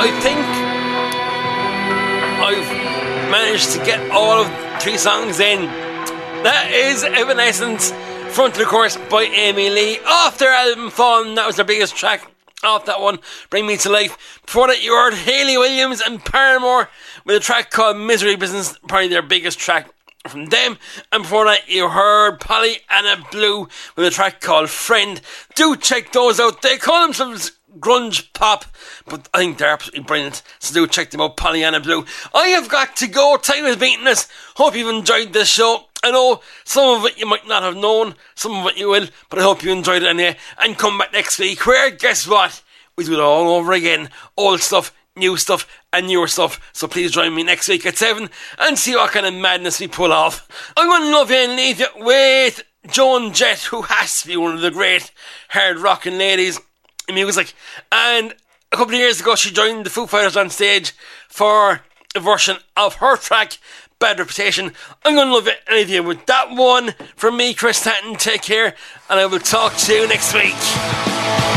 I think I've managed to get all of 3 songs in. That is Evanescence, Front of the Chorus by Amy Lee, off their album Fallen. That was their biggest track off that one, Bring Me to Life. Before that you heard Hayley Williams and Paramore with a track called Misery Business, probably their biggest track from them. And before that you heard Pollyanna Blue with a track called Friend. Do check those out. They call themselves grunge pop, but I think they're absolutely brilliant, so do check them out. Pollyanna Blue. I have got to go, time is beating us. Hope you've enjoyed this show. I know some of it you might not have known, some of it you will, but I hope you enjoyed it anyway. And come back next week where, guess what, we do it all over again. Old stuff, new stuff and newer stuff. So please join me next week at 7 and see what kind of madness we pull off. I'm going to love you and leave you with Joan Jett, who has to be one of the great hard rocking ladies in music. And a couple of years ago she joined the Foo Fighters on stage for a version of her track Bad Reputation. I'm going to love it and leave you with that one. From me, Chris Tatton, take care, and I will talk to you next week.